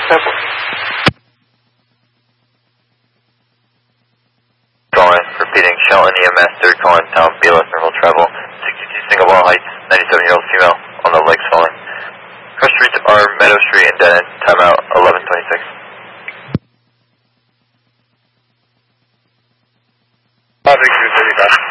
Calling, repeating, Shelton EMS, third calling, town BLS Normal Travel, 62 Single Wall Heights, 97-year-old female, on the legs falling. Crush streets are Meadow Street and Dead End, timeout 11:26. Traffic 235.